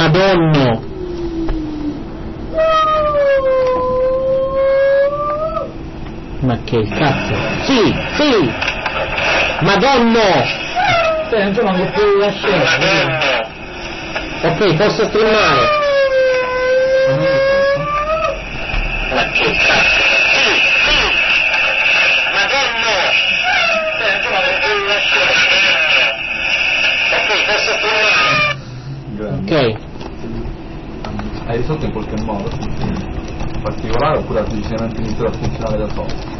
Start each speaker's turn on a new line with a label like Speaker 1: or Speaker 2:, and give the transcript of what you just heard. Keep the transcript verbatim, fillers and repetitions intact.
Speaker 1: Madonna! Ma che cazzo? Sì, sì! Madonna!
Speaker 2: Cioè, non c'è manco più la scena.
Speaker 1: Ok, posso streamare.
Speaker 3: Ma che cazzo? Sì, sì! Madonna! Cioè, non c'è manco più la scena. Ok, posso streamare.
Speaker 1: Ok.
Speaker 4: Hai risolto in qualche modo? In particolare oppure ha decisamente iniziato a funzionare da solo?